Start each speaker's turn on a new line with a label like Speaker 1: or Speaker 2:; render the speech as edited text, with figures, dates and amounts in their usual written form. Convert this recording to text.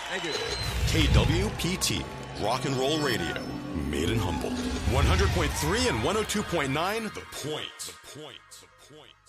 Speaker 1: Thank you.
Speaker 2: KWPT, Rock and Roll Radio, made in Humboldt. 100.3 and 102.9, The Point. The Point. The Point.